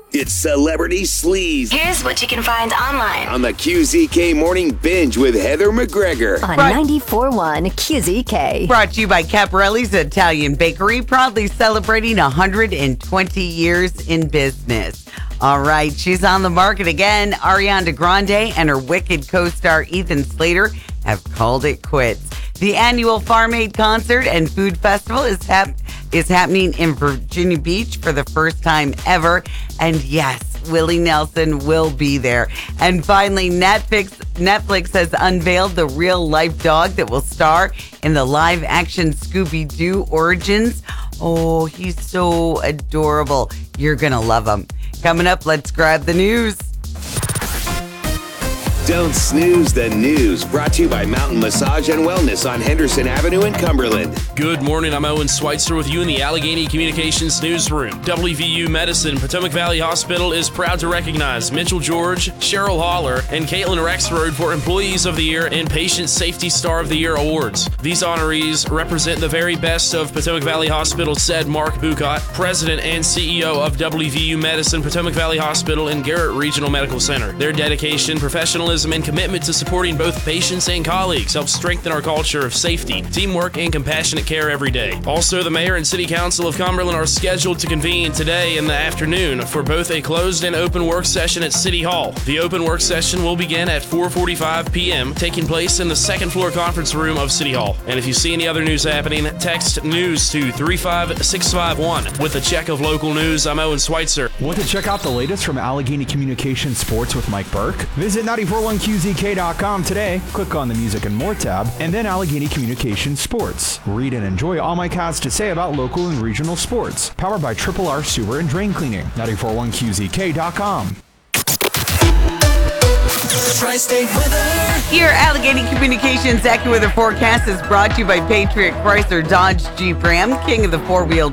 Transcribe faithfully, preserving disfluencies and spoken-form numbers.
It's Celebrity Sleaze Here's what you can find online on the Q Z K Morning Binge with Heather McGregor. On Right. ninety-four point one Q Z K. Brought to you by Caparelli's Italian Bakery, proudly celebrating one hundred twenty years in business. All right, she's on the market again. Ariana Grande and her Wicked co-star Ethan Slater have called it quits. The annual Farm Aid concert and food festival is hap- is happening in Virginia Beach for the first time ever. And yes, Willie Nelson will be there. And finally, Netflix Netflix has unveiled the real-life dog that will star in the live-action Scooby-Doo Origins. Oh, he's so adorable. You're going to love him. Coming up, let's grab the news. Don't snooze the news. Brought to you by Mountain Massage and Wellness on Henderson Avenue in Cumberland. Good morning. I'm Owen Schweitzer with you in the Allegheny Communications Newsroom. W V U Medicine Potomac Valley Hospital is proud to recognize Mitchell George, Cheryl Haller, and Caitlin Rexroad for Employees of the Year and Patient Safety Star of the Year awards. These honorees represent the very best of Potomac Valley Hospital, said Mark Bucott, President and C E O of W V U Medicine Potomac Valley Hospital and Garrett Regional Medical Center. Their dedication, professionalism, and commitment to supporting both patients and colleagues helps strengthen our culture of safety, teamwork, and compassionate care every day. Also, the Mayor and City Council of Cumberland are scheduled to convene today in the afternoon for both a closed and open work session at City Hall. The open work session will begin at four forty-five p.m., taking place in the second floor conference room of City Hall. And if you see any other news happening, text news to three five six five one. With a check of local news, I'm Owen Schweitzer. Want to check out the latest from Allegheny Communications Sports with Mike Burke? Visit ninety-four point one Q Z K dot com today, click on the Music and More tab, and then Allegheny Communications Sports. Read and enjoy all Mike has to say about local and regional sports. Powered by Triple R Sewer and Drain Cleaning. ninety-four point one Q Z K dot com. Tri-State weather. Your Allegheny Communications AccuWeather forecast is brought to you by Patriot Chrysler Dodge Jeep Ram, king of the four-wheel